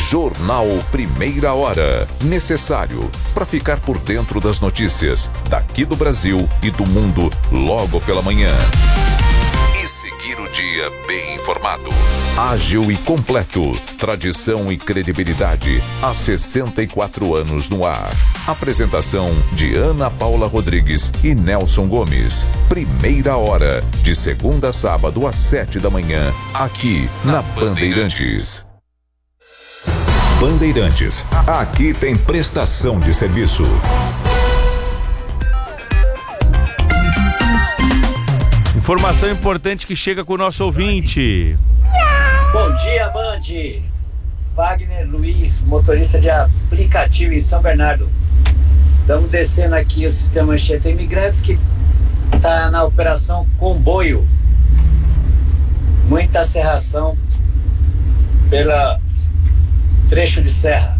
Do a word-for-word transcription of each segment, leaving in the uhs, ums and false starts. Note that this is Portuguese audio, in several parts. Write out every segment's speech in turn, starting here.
Jornal Primeira Hora. Necessário para ficar por dentro das notícias daqui do Brasil e do mundo logo pela manhã. E seguir o dia bem informado. Ágil e completo. Tradição e credibilidade há sessenta e quatro anos no ar. Apresentação de Ana Paula Rodrigues e Nelson Gomes. Primeira Hora, de segunda a sábado às sete da manhã, aqui na Bandeirantes. Bandeirantes, aqui tem prestação de serviço. Informação importante que chega com o nosso ouvinte. Bom dia, Band. Wagner Luiz, motorista de aplicativo em São Bernardo. Estamos descendo aqui o sistema Anchieta Imigrantes, que está na operação Comboio. Muita serração pela trecho de serra.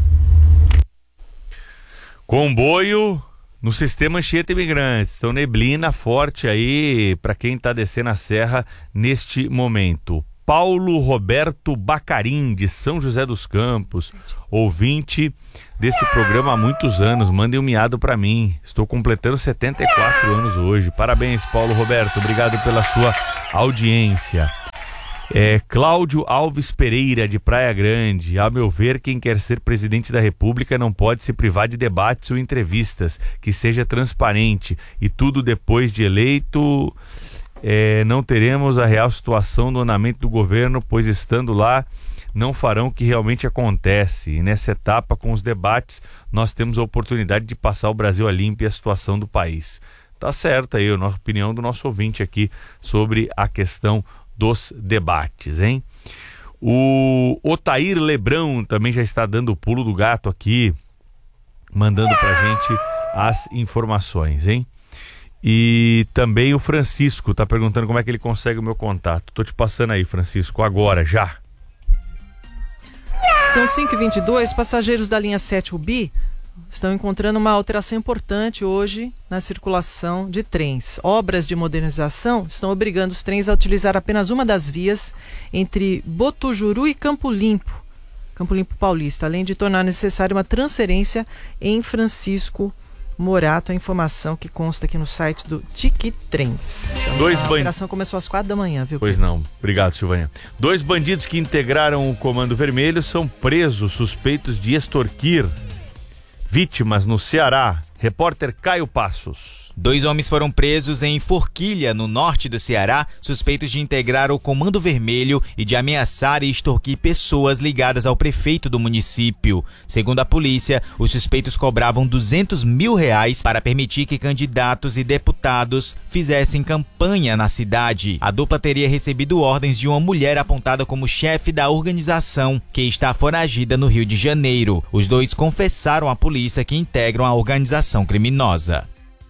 Comboio no sistema Anchieta Imigrantes. Então, neblina forte aí para quem está descendo a serra neste momento. Paulo Roberto Bacarim, de São José dos Campos, ouvinte desse programa há muitos anos. Mandem um miado para mim. Estou completando setenta e quatro anos hoje. Parabéns, Paulo Roberto. Obrigado pela sua audiência. É, Cláudio Alves Pereira, de Praia Grande. A meu ver, quem quer ser presidente da República não pode se privar de debates ou entrevistas, que seja transparente, e tudo depois de eleito. É, não teremos a real situação do andamento do governo, pois estando lá não farão o que realmente acontece. E nessa etapa, com os debates, nós temos a oportunidade de passar o Brasil a limpo e a situação do país. Tá certa aí a nossa opinião do nosso ouvinte aqui sobre a questão dos debates, hein? O Otair Lebrão também já está dando o pulo do gato aqui, mandando pra gente as informações, hein? E também o Francisco está perguntando como é que ele consegue o meu contato. Tô te passando aí, Francisco, agora, já. São cinco e vinte e dois, passageiros da linha sete Rubi estão encontrando uma alteração importante hoje na circulação de trens. Obras de modernização estão obrigando os trens a utilizar apenas uma das vias entre Botujuru e Campo Limpo, Campo Limpo Paulista, além de tornar necessária uma transferência em Francisco Morato. A informação que consta aqui no site do Tiquitrens. Dois A ban... operação começou às quatro da manhã, viu? Pois não. Obrigado, Silvânia. Dois bandidos que integraram o Comando Vermelho são presos suspeitos de extorquir vítimas no Ceará. Repórter Caio Passos. Dois homens foram presos em Forquilha, no norte do Ceará, suspeitos de integrar o Comando Vermelho e de ameaçar e extorquir pessoas ligadas ao prefeito do município. Segundo a polícia, os suspeitos cobravam duzentos mil reais para permitir que candidatos e deputados fizessem campanha na cidade. A dupla teria recebido ordens de uma mulher apontada como chefe da organização, que está foragida no Rio de Janeiro. Os dois confessaram à polícia que integram a organização criminosa.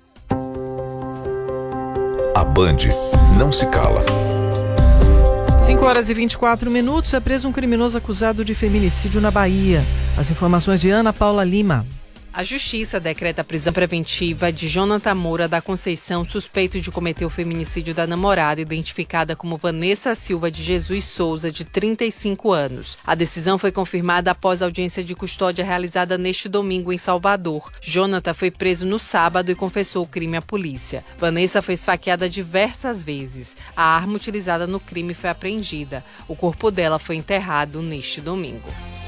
A Band não se cala. cinco horas e vinte e quatro minutos, é preso um criminoso acusado de feminicídio na Bahia. As informações de Ana Paula Lima. A Justiça decreta a prisão preventiva de Jonathan Moura da Conceição, suspeito de cometer o feminicídio da namorada, identificada como Vanessa Silva de Jesus Souza, de trinta e cinco anos. A decisão foi confirmada após a audiência de custódia realizada neste domingo em Salvador. Jonathan foi preso no sábado e confessou o crime à polícia. Vanessa foi esfaqueada diversas vezes. A arma utilizada no crime foi apreendida. O corpo dela foi enterrado neste domingo.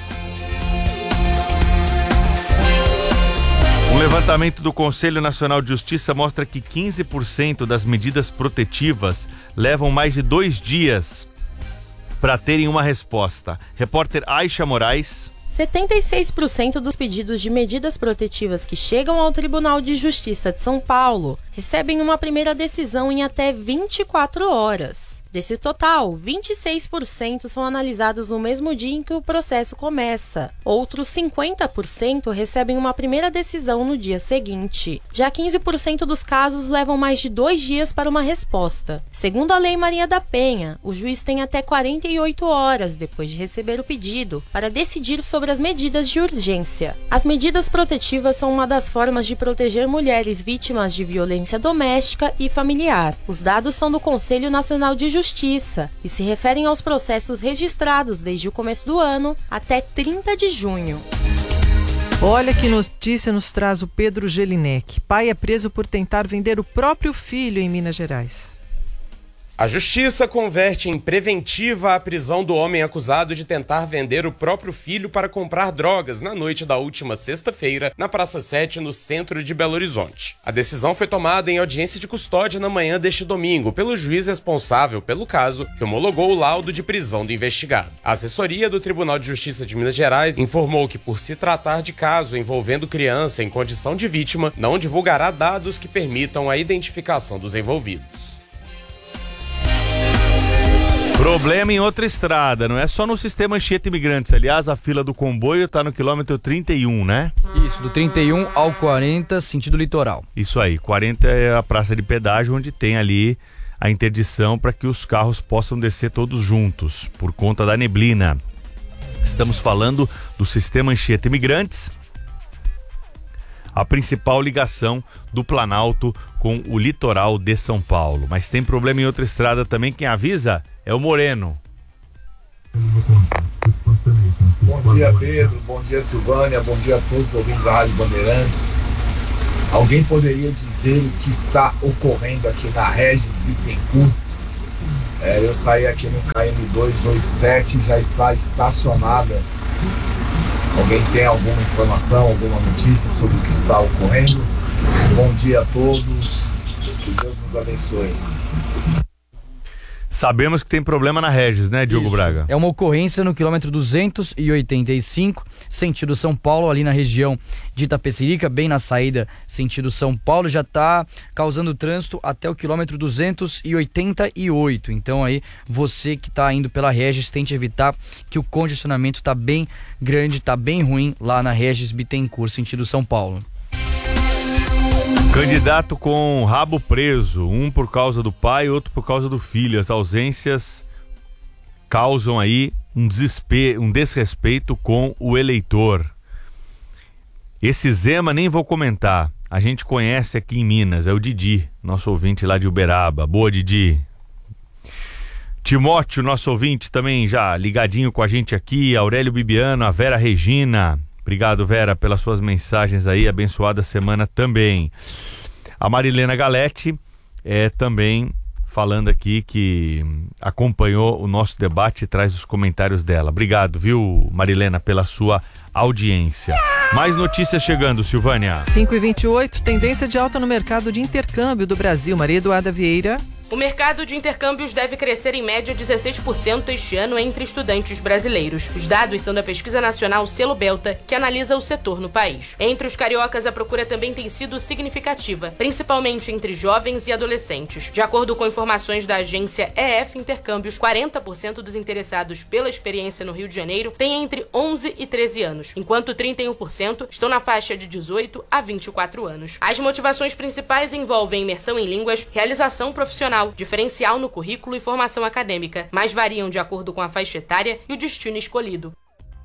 Um levantamento do Conselho Nacional de Justiça mostra que quinze por cento das medidas protetivas levam mais de dois dias para terem uma resposta. Repórter Aisha Moraes. setenta e seis por cento dos pedidos de medidas protetivas que chegam ao Tribunal de Justiça de São Paulo recebem uma primeira decisão em até vinte e quatro horas. Desse total, vinte e seis por cento são analisados no mesmo dia em que o processo começa. Outros cinquenta por cento recebem uma primeira decisão no dia seguinte. Já quinze por cento dos casos levam mais de dois dias para uma resposta. Segundo a Lei Maria da Penha, o juiz tem até quarenta e oito horas depois de receber o pedido para decidir sobre as medidas de urgência. As medidas protetivas são uma das formas de proteger mulheres vítimas de violência doméstica e familiar. Os dados são do Conselho Nacional de Justiça Justiça e se referem aos processos registrados desde o começo do ano até trinta de junho. Olha que notícia nos traz o Pedro Gelinek. Pai é preso por tentar vender o próprio filho em Minas Gerais. A justiça converte em preventiva a prisão do homem acusado de tentar vender o próprio filho para comprar drogas na noite da última sexta-feira, na Praça sete, no centro de Belo Horizonte. A decisão foi tomada em audiência de custódia na manhã deste domingo pelo juiz responsável pelo caso, que homologou o laudo de prisão do investigado. A assessoria do Tribunal de Justiça de Minas Gerais informou que, por se tratar de caso envolvendo criança em condição de vítima, não divulgará dados que permitam a identificação dos envolvidos. Problema em outra estrada, não é só no sistema Anchieta Imigrantes. Aliás, a fila do comboio está no quilômetro trinta e um, né? Isso, do trinta e um ao quarenta, sentido litoral. Isso aí, quarenta é a praça de pedágio, onde tem ali a interdição para que os carros possam descer todos juntos, por conta da neblina. Estamos falando do sistema Anchieta Imigrantes, a principal ligação do Planalto com o litoral de São Paulo. Mas tem problema em outra estrada também, quem avisa é o Moreno. Bom dia, Pedro, bom dia, Silvânia, bom dia a todos os ouvintes da Rádio Bandeirantes. Alguém poderia dizer o que está ocorrendo aqui na Regis Bittencourt? É, eu saí aqui no K M duzentos e oitenta e sete, já está estacionada. Alguém tem alguma informação, alguma notícia sobre o que está ocorrendo? Bom dia a todos, que Deus nos abençoe. Sabemos que tem problema na Regis, né, Diogo Isso. Braga? É uma ocorrência no quilômetro duzentos e oitenta e cinco, sentido São Paulo, ali na região de Itapecerica, bem na saída sentido São Paulo, já está causando trânsito até o quilômetro duzentos e oitenta e oito. Então aí, você que está indo pela Regis, tente evitar que o congestionamento está bem grande, está bem ruim lá na Regis Bittencourt, sentido São Paulo. Candidato com rabo preso, um por causa do pai, outro por causa do filho. As ausências causam aí um desespero, um desrespeito com o eleitor. Esse Zema nem vou comentar. A gente conhece aqui em Minas, é o Didi, nosso ouvinte lá de Uberaba. Boa, Didi. Timóteo, nosso ouvinte também já ligadinho com a gente aqui. Aurélio Bibiano, a Vera Regina. Obrigado, Vera, pelas suas mensagens aí, abençoada semana também. A Marilena Galete é também falando aqui que acompanhou o nosso debate e traz os comentários dela. Obrigado, viu, Marilena, pela sua audiência. Mais notícias chegando, Silvânia. cinco e vinte e oito, tendência de alta no mercado de intercâmbio do Brasil. Maria Eduarda Vieira. O mercado de intercâmbios deve crescer em média dezesseis por cento este ano entre estudantes brasileiros. Os dados são da pesquisa nacional Selo Belta, que analisa o setor no país. Entre os cariocas, a procura também tem sido significativa, principalmente entre jovens e adolescentes. De acordo com informações da agência E F Intercâmbios, quarenta por cento dos interessados pela experiência no Rio de Janeiro têm entre onze e treze anos, enquanto trinta e um por cento estão na faixa de dezoito a vinte e quatro anos. As motivações principais envolvem imersão em línguas, realização profissional, diferencial no currículo e formação acadêmica, mas variam de acordo com a faixa etária e o destino escolhido.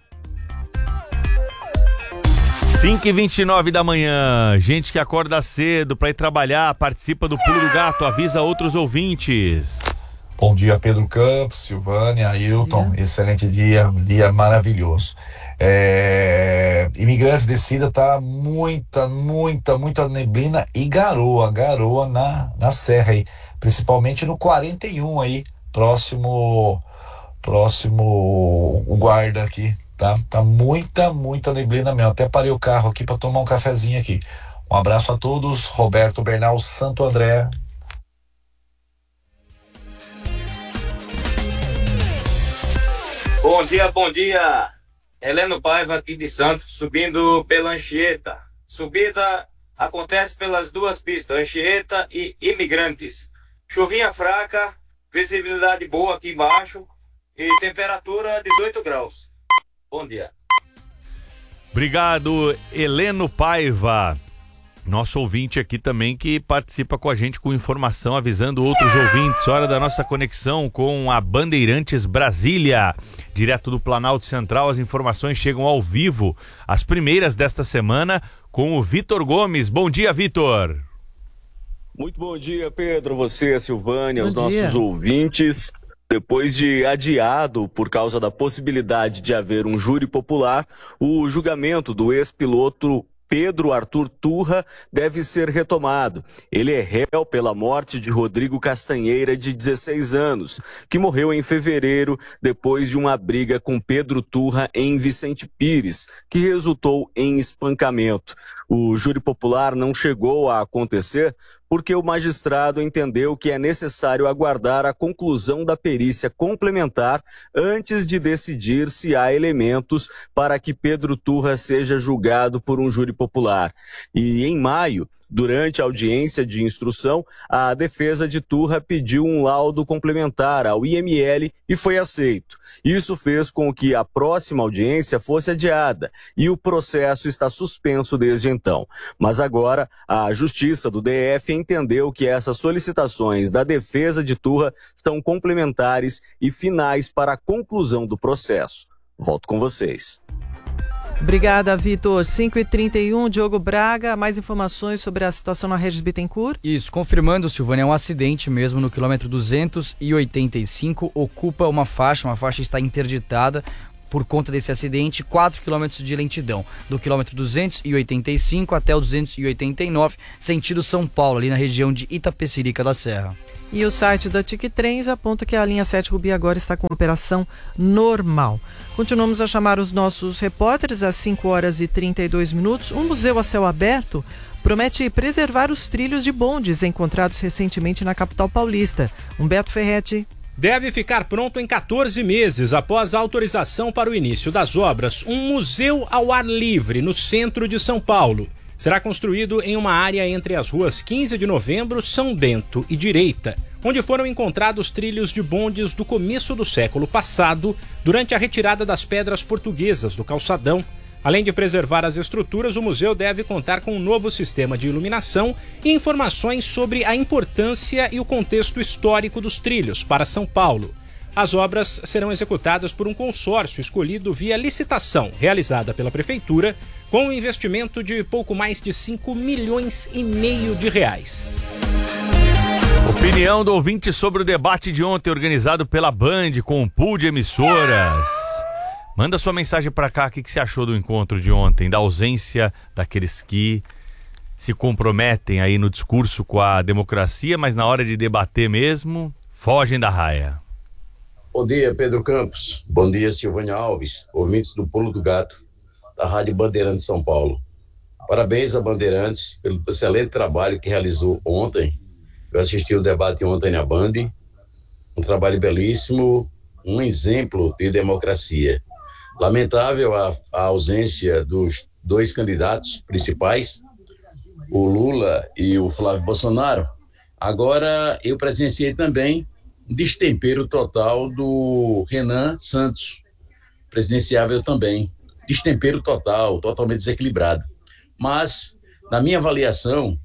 cinco e vinte e nove da manhã, gente que acorda cedo para ir trabalhar, participa do Pulo do Gato, avisa outros ouvintes. Bom dia, Pedro Campos, Silvânia, Ailton, excelente dia, dia maravilhoso. É... Imigrantes Descida tá muita, muita, muita neblina e garoa, garoa na, na serra aí, principalmente no quarenta e um aí, próximo, próximo o guarda aqui, tá? Tá muita, muita neblina mesmo, até parei o carro aqui para tomar um cafezinho aqui. Um abraço a todos, Roberto Bernal, Santo André. Bom dia, bom dia. Heleno Paiva aqui de Santos, subindo pela Anchieta. Subida acontece pelas duas pistas, Anchieta e Imigrantes. Chuvinha fraca, visibilidade boa aqui embaixo e temperatura dezoito graus. Bom dia. Obrigado, Heleno Paiva. Nosso ouvinte aqui também que participa com a gente com informação, avisando outros ouvintes. Hora da nossa conexão com a Bandeirantes Brasília. Direto do Planalto Central, as informações chegam ao vivo. As primeiras desta semana com o Vitor Gomes. Bom dia, Vitor. Muito bom dia, Pedro, você, a Silvânia, bom os dia. nossos ouvintes. Depois de adiado por causa da possibilidade de haver um júri popular, o julgamento do ex-piloto Pedro Arthur Turra deve ser retomado. Ele é réu pela morte de Rodrigo Castanheira, de dezesseis anos, que morreu em fevereiro depois de uma briga com Pedro Turra em Vicente Pires, que resultou em espancamento. O júri popular não chegou a acontecer porque o magistrado entendeu que é necessário aguardar a conclusão da perícia complementar antes de decidir se há elementos para que Pedro Turra seja julgado por um júri popular. E em maio, durante a audiência de instrução, a defesa de Turra pediu um laudo complementar ao I M L e foi aceito. Isso fez com que a próxima audiência fosse adiada e o processo está suspenso desde então. Mas agora, a Justiça do D F entendeu que essas solicitações da defesa de Turra são complementares e finais para a conclusão do processo. Volto com vocês. Obrigada, Vitor. cinco e trinta e um, Diogo Braga, mais informações sobre a situação na Regis Bittencourt? Isso, confirmando, Silvânia, é um acidente mesmo no quilômetro duzentos e oitenta e cinco, ocupa uma faixa, uma faixa está interditada por conta desse acidente, quatro quilômetros de lentidão, do quilômetro duzentos e oitenta e cinco até o duzentos e oitenta e nove, sentido São Paulo, ali na região de Itapecerica da Serra. E o site da Tic Trens aponta que a linha sete Rubi agora está com operação normal. Continuamos a chamar os nossos repórteres às cinco horas e trinta e dois minutos. Um museu a céu aberto promete preservar os trilhos de bondes encontrados recentemente na capital paulista. Humberto Ferretti. Deve ficar pronto em quatorze meses após a autorização para o início das obras. Um museu ao ar livre no centro de São Paulo. Será construído em uma área entre as ruas quinze de novembro, São Bento e Direita, onde foram encontrados trilhos de bondes do começo do século passado, durante a retirada das pedras portuguesas do calçadão. Além de preservar as estruturas, o museu deve contar com um novo sistema de iluminação e informações sobre a importância e o contexto histórico dos trilhos para São Paulo. As obras serão executadas por um consórcio escolhido via licitação, realizada pela Prefeitura, com um investimento de pouco mais de cinco milhões e meio de reais. Opinião do ouvinte sobre o debate de ontem organizado pela Band com um pool de emissoras. Manda sua mensagem para cá, o que, que você achou do encontro de ontem, da ausência daqueles que se comprometem aí no discurso com a democracia, mas na hora de debater mesmo, fogem da raia. Bom dia, Pedro Campos. Bom dia, Silvânia Alves, ouvintes do Pulo do Gato, da Rádio Bandeirantes São Paulo. Parabéns a Bandeirantes pelo excelente trabalho que realizou ontem. Eu assisti o debate ontem na Band, um trabalho belíssimo, um exemplo de democracia. Lamentável a, a ausência dos dois candidatos principais, o Lula e o Flávio Bolsonaro. Agora, eu presenciei também um destempero total do Renan Santos, presidenciável também. Destempero total, totalmente desequilibrado. Mas, na minha avaliação,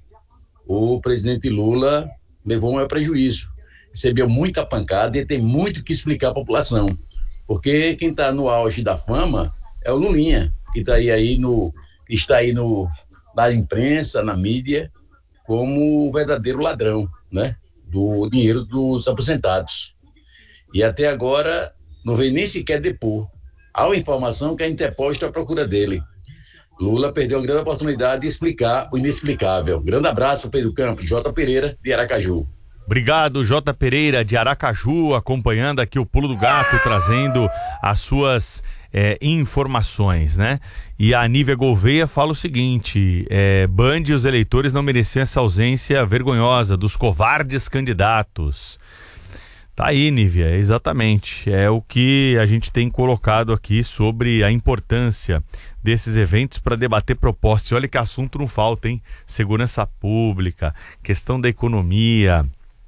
o presidente Lula levou um maior prejuízo. Recebeu muita pancada e tem muito que explicar à população. Porque quem está no auge da fama é o Lulinha, que está aí, aí no, está aí no, na imprensa, na mídia, como o verdadeiro ladrão, né, do dinheiro dos aposentados. E até agora não veio nem sequer depor. Há uma informação que é interposta à procura dele. Lula perdeu uma grande oportunidade de explicar o inexplicável. Grande abraço, Pedro Campos, J. Pereira, de Aracaju. Obrigado, J. Pereira, de Aracaju, acompanhando aqui o Pulo do Gato, trazendo as suas é, informações, né? E a Nívia Gouveia fala o seguinte, é, Band e os eleitores não mereciam essa ausência vergonhosa dos covardes candidatos. Tá aí, Nívia, exatamente. É o que a gente tem colocado aqui sobre a importância desses eventos para debater propostas. E olha que assunto não falta, hein? Segurança pública, questão da economia,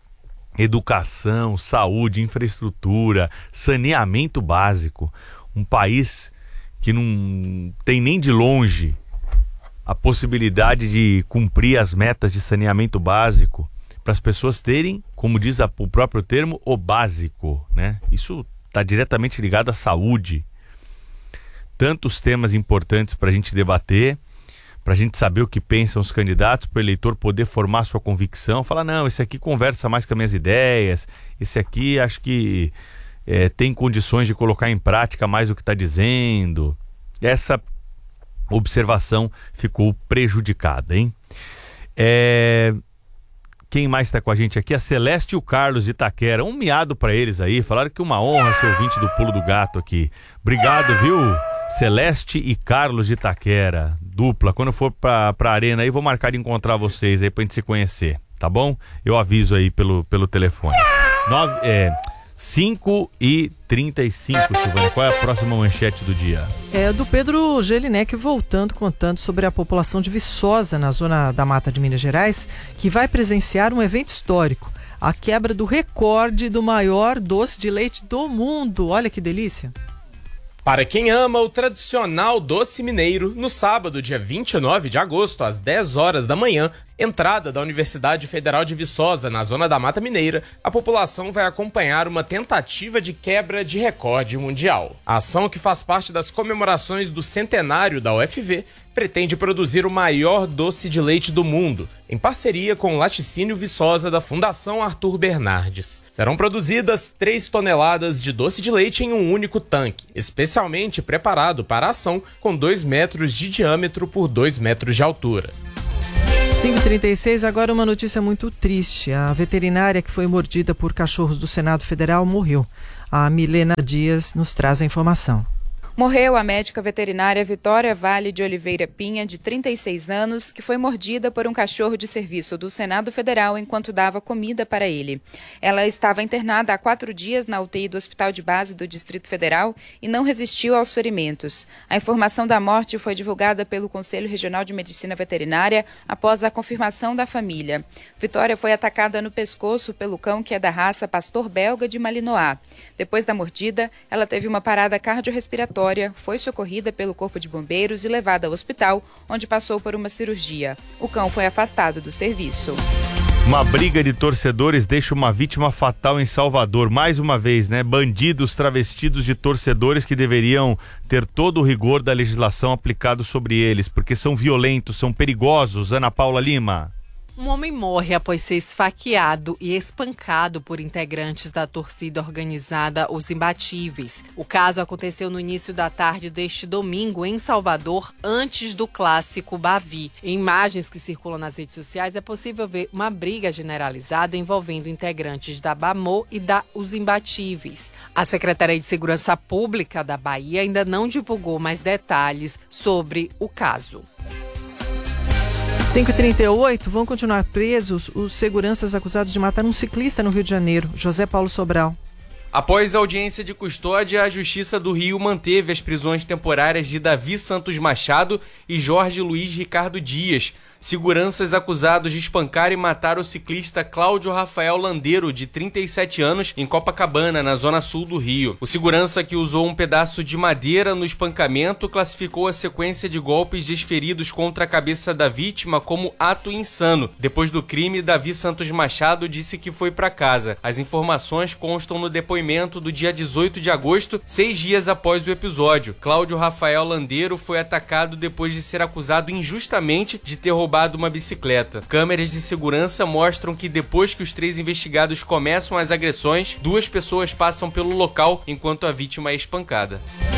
educação, saúde, infraestrutura, saneamento básico. Um país que não tem nem de longe a possibilidade de cumprir as metas de saneamento básico para as pessoas terem, como diz a, o próprio termo, o básico, né? Isso está diretamente ligado à saúde. Tantos temas importantes para a gente debater, para a gente saber o que pensam os candidatos, para o eleitor poder formar sua convicção, falar, não, esse aqui conversa mais com as minhas ideias, esse aqui acho que é, tem condições de colocar em prática mais o que está dizendo. Essa observação ficou prejudicada, hein? É... Quem mais está com a gente aqui? A Celeste e o Carlos de Itaquera. Um miado para eles aí. Falaram que uma honra ser ouvinte do Pulo do Gato aqui. Obrigado, viu? Celeste e Carlos de Itaquera. Dupla. Quando eu for pra, pra arena aí, vou marcar de encontrar vocês aí pra gente se conhecer. Tá bom? Eu aviso aí pelo, pelo telefone. Nove, é, cinco e trinta e cinco, Silvana. Qual é a próxima manchete do dia? É do Pedro Gelinek voltando, contando sobre a população de Viçosa, na zona da Mata de Minas Gerais, que vai presenciar um evento histórico. A quebra do recorde do maior doce de leite do mundo. Olha que delícia. Para quem ama o tradicional doce mineiro, no sábado, dia vinte e nove de agosto, às dez horas da manhã, entrada da Universidade Federal de Viçosa, na zona da Mata Mineira, a população vai acompanhar uma tentativa de quebra de recorde mundial. A ação, que faz parte das comemorações do centenário da U F V, pretende produzir o maior doce de leite do mundo, em parceria com o Laticínio Viçosa da Fundação Arthur Bernardes. Serão produzidas três toneladas de doce de leite em um único tanque, especialmente preparado para a ação, com dois metros de diâmetro por dois metros de altura. cinco e trinta e seis, agora uma notícia muito triste. A veterinária que foi mordida por cachorros do Senado Federal morreu. A Milena Dias nos traz a informação. Morreu a médica veterinária Vitória Vale de Oliveira Pinha, de trinta e seis anos, que foi mordida por um cachorro de serviço do Senado Federal enquanto dava comida para ele. Ela estava internada há quatro dias na U T I do Hospital de Base do Distrito Federal e não resistiu aos ferimentos. A informação da morte foi divulgada pelo Conselho Regional de Medicina Veterinária após a confirmação da família. Vitória foi atacada no pescoço pelo cão que é da raça Pastor Belga de Malinois. Depois da mordida, ela teve uma parada cardiorrespiratória, foi socorrida pelo Corpo de Bombeiros e levada ao hospital, onde passou por uma cirurgia. O cão foi afastado do serviço. Uma briga de torcedores deixa uma vítima fatal em Salvador. Mais uma vez, né? Bandidos travestidos de torcedores que deveriam ter todo o rigor da legislação aplicado sobre eles, porque são violentos, são perigosos. Ana Paula Lima. Um homem morre após ser esfaqueado e espancado por integrantes da torcida organizada Os Imbatíveis. O caso aconteceu no início da tarde deste domingo em Salvador, antes do clássico Bavi. Em imagens que circulam nas redes sociais é possível ver uma briga generalizada envolvendo integrantes da Bamô e da Os Imbatíveis. A Secretaria de Segurança Pública da Bahia ainda não divulgou mais detalhes sobre o caso. cinco e trinta e oito, vão continuar presos os seguranças acusados de matar um ciclista no Rio de Janeiro. José Paulo Sobral. Após a audiência de custódia, a Justiça do Rio manteve as prisões temporárias de Davi Santos Machado e Jorge Luiz Ricardo Dias, seguranças acusados de espancar e matar o ciclista Cláudio Rafael Landeiro, de trinta e sete anos, em Copacabana, na zona sul do Rio. O segurança, que usou um pedaço de madeira no espancamento, classificou a sequência de golpes desferidos contra a cabeça da vítima como ato insano. Depois do crime, Davi Santos Machado disse que foi para casa. As informações constam no depoimento do dia dezoito de agosto, seis dias após o episódio. Cláudio Rafael Landeiro foi atacado depois de ser acusado injustamente de ter roubado uma bicicleta. Câmeras de segurança mostram que depois que os três investigados começam as agressões, duas pessoas passam pelo local enquanto a vítima é espancada.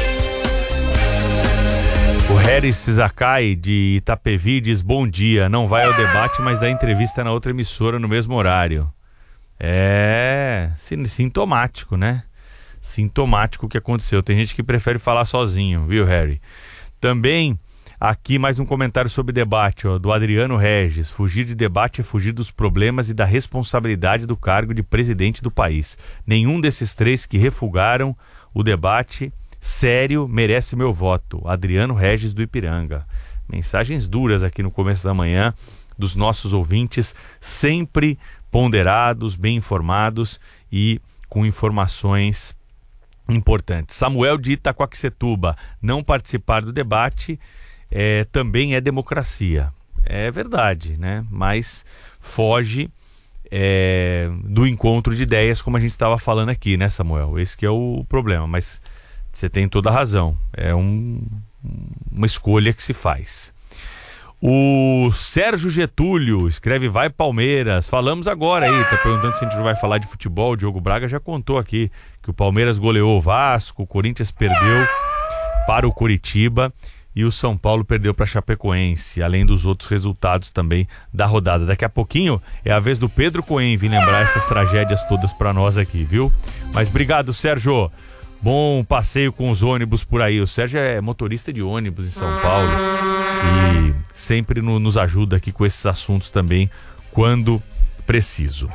O Harris Sakai, de Itapevi, diz bom dia, não vai ao debate, mas dá entrevista na outra emissora no mesmo horário. É sintomático, né? Sintomático o que aconteceu. Tem gente que prefere falar sozinho, viu, Harry? Também aqui mais um comentário sobre debate, ó, do Adriano Regis. Fugir de debate é fugir dos problemas e da responsabilidade do cargo de presidente do país. Nenhum desses três que refugaram o debate sério merece meu voto. Adriano Regis, do Ipiranga. Mensagens duras aqui no começo da manhã dos nossos ouvintes, sempre ponderados, bem informados e com informações importantes. Samuel de Itaquaquecetuba, não participar do debate é, também é democracia. É verdade, né? Mas foge é, do encontro de ideias, como a gente estava falando aqui, né, Samuel? Esse que é o problema, mas você tem toda a razão. É um, uma escolha que se faz. O Sérgio Getúlio escreve vai Palmeiras. Falamos agora aí, tá perguntando se a gente não vai falar de futebol. O Diogo Braga já contou aqui que o Palmeiras goleou o Vasco, o Corinthians perdeu para o Coritiba e o São Paulo perdeu para a Chapecoense, além dos outros resultados também da rodada. Daqui a pouquinho é a vez do Pedro Cohen vir lembrar essas tragédias todas para nós aqui, viu? Mas obrigado, Sérgio. Bom passeio com os ônibus por aí. O Sérgio é motorista de ônibus em São Paulo e sempre no, nos ajuda aqui com esses assuntos também, quando preciso.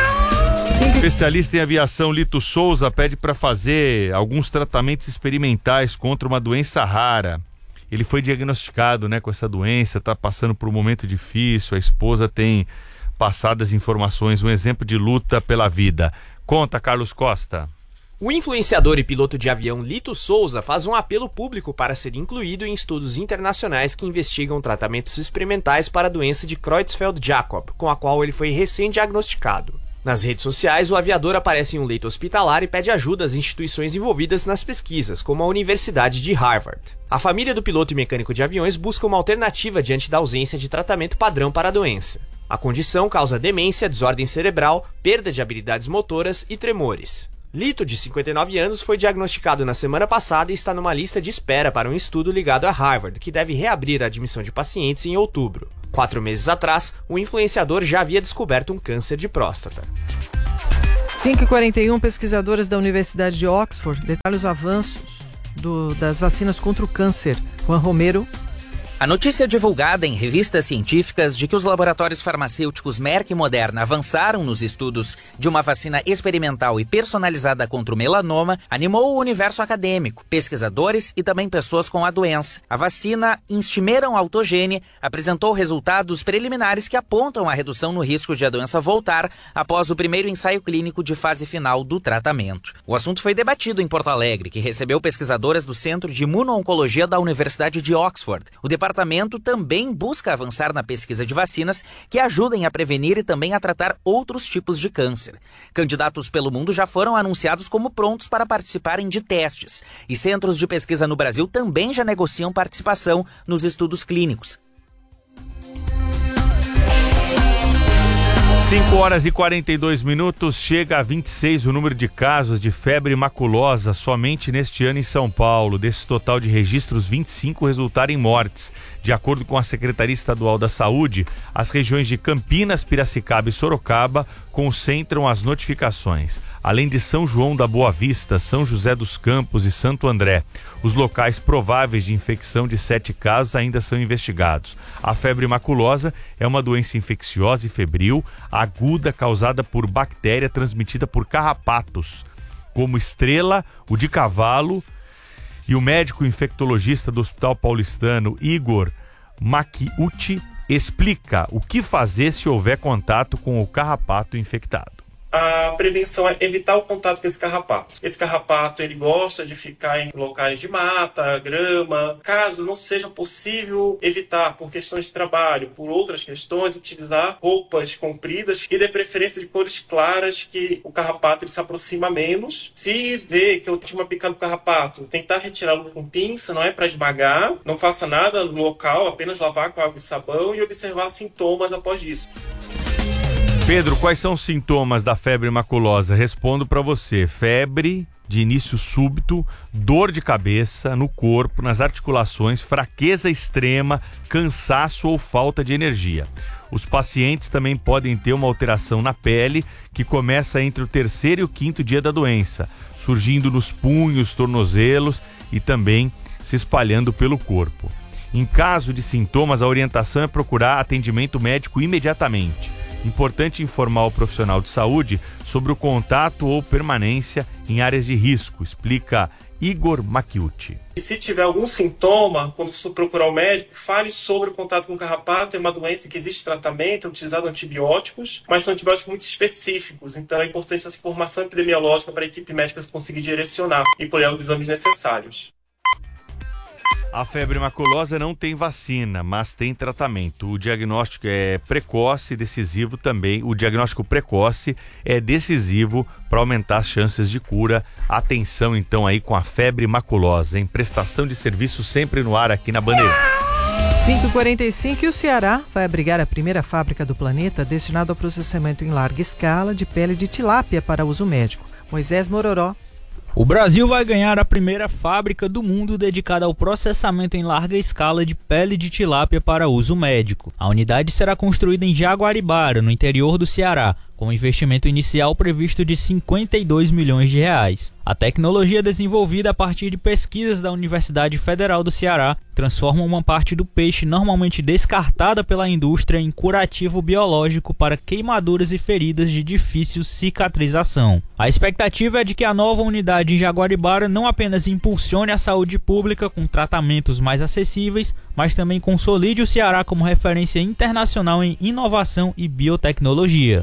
Especialista em aviação Lito Souza pede para fazer alguns tratamentos experimentais contra uma doença rara. Ele foi diagnosticado, né, com essa doença, está passando por um momento difícil, a esposa tem passado as informações, um exemplo de luta pela vida. Conta, Carlos Costa. O influenciador e piloto de avião Lito Souza faz um apelo público para ser incluído em estudos internacionais que investigam tratamentos experimentais para a doença de Creutzfeldt-Jakob, com a qual ele foi recém-diagnosticado. Nas redes sociais, o aviador aparece em um leito hospitalar e pede ajuda às instituições envolvidas nas pesquisas, como a Universidade de Harvard. A família do piloto e mecânico de aviões busca uma alternativa diante da ausência de tratamento padrão para a doença. A condição causa demência, desordem cerebral, perda de habilidades motoras e tremores. Lito, de cinquenta e nove anos, foi diagnosticado na semana passada e está numa lista de espera para um estudo ligado a Harvard, que deve reabrir a admissão de pacientes em outubro. Quatro meses atrás, o influenciador já havia descoberto um câncer de próstata. cinco e quarenta e um, pesquisadoras da Universidade de Oxford detalham os avanços do, das vacinas contra o câncer. Juan Romero. A notícia divulgada em revistas científicas de que os laboratórios farmacêuticos Merck e Moderna avançaram nos estudos de uma vacina experimental e personalizada contra o melanoma animou o universo acadêmico, pesquisadores e também pessoas com a doença. A vacina Instimeran Autogene apresentou resultados preliminares que apontam a redução no risco de a doença voltar após o primeiro ensaio clínico de fase final do tratamento. O assunto foi debatido em Porto Alegre, que recebeu pesquisadoras do Centro de Imuno-Oncologia da Universidade de Oxford. O departamento O departamento também busca avançar na pesquisa de vacinas que ajudem a prevenir e também a tratar outros tipos de câncer. Candidatos pelo mundo já foram anunciados como prontos para participarem de testes, e centros de pesquisa no Brasil também já negociam participação nos estudos clínicos. cinco horas e quarenta e dois minutos, chega a vinte e seis o número de casos de febre maculosa somente neste ano em São Paulo. Desse total de registros, vinte e cinco resultaram em mortes. De acordo com a Secretaria Estadual da Saúde, as regiões de Campinas, Piracicaba e Sorocaba concentram as notificações, além de São João da Boa Vista, São José dos Campos e Santo André. Os locais prováveis de infecção de sete casos ainda são investigados. A febre maculosa é uma doença infecciosa e febril, aguda, causada por bactéria transmitida por carrapatos, como estrela, o de cavalo. E o médico infectologista do Hospital Paulistano, Igor Makiuchi, explica o que fazer se houver contato com o carrapato infectado. A prevenção é evitar o contato com esse carrapato. Esse carrapato, ele gosta de ficar em locais de mata, grama. Caso não seja possível evitar por questões de trabalho, por outras questões, utilizar roupas compridas e de preferência de cores claras, que o carrapato ele se aproxima menos. Se vê que eu tive uma picada do carrapato, tentar retirá-lo com pinça, não é para esmagar. Não faça nada no local, apenas lavar com água e sabão e observar sintomas após isso. Pedro, quais são os sintomas da febre maculosa? Respondo para você. Febre de início súbito, dor de cabeça no corpo, nas articulações, fraqueza extrema, cansaço ou falta de energia. Os pacientes também podem ter uma alteração na pele que começa entre o terceiro e o quinto dia da doença, surgindo nos punhos, tornozelos e também se espalhando pelo corpo. Em caso de sintomas, a orientação é procurar atendimento médico imediatamente. Importante informar o profissional de saúde sobre o contato ou permanência em áreas de risco, explica Igor Makiuchi. E se tiver algum sintoma, quando for procurar o médico, fale sobre o contato com o carrapato. É uma doença que existe tratamento, é utilizado antibióticos, mas são antibióticos muito específicos. Então é importante essa informação epidemiológica para a equipe médica conseguir direcionar e colher os exames necessários. A febre maculosa não tem vacina, mas tem tratamento. O diagnóstico é precoce e decisivo também. O diagnóstico precoce é decisivo para aumentar as chances de cura. Atenção então aí com a febre maculosa, em prestação de serviço sempre no ar aqui na Bandeirantes. cinco e quarenta e cinco e o Ceará vai abrigar a primeira fábrica do planeta destinada ao processamento em larga escala de pele de tilápia para uso médico. Moisés Mororó. O Brasil vai ganhar a primeira fábrica do mundo dedicada ao processamento em larga escala de pele de tilápia para uso médico. A unidade será construída em Jaguaribara, no interior do Ceará, com um investimento inicial previsto de cinquenta e dois milhões de reais. A tecnologia desenvolvida a partir de pesquisas da Universidade Federal do Ceará transforma uma parte do peixe normalmente descartada pela indústria em curativo biológico para queimaduras e feridas de difícil cicatrização. A expectativa é de que a nova unidade em Jaguaribara não apenas impulsione a saúde pública com tratamentos mais acessíveis, mas também consolide o Ceará como referência internacional em inovação e biotecnologia.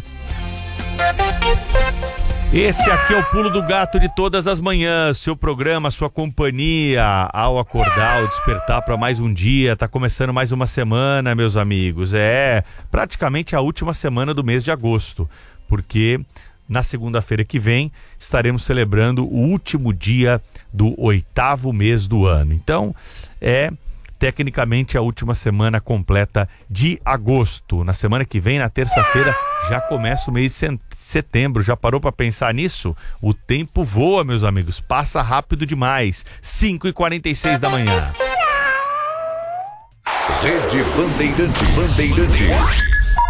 Esse aqui é o Pulo do Gato de todas as manhãs, seu programa, sua companhia ao acordar, ao despertar para mais um dia. Tá começando mais uma semana, meus amigos. É praticamente a última semana do mês de agosto, porque na segunda-feira que vem estaremos celebrando o último dia do oitavo mês do ano. Então, é tecnicamente a última semana completa de agosto. Na semana que vem, na terça-feira, já começa o mês de setembro. Já parou para pensar nisso? O tempo voa, meus amigos, passa rápido demais. cinco e quarenta e seis da manhã. Rede Bandeirantes. Bandeirantes.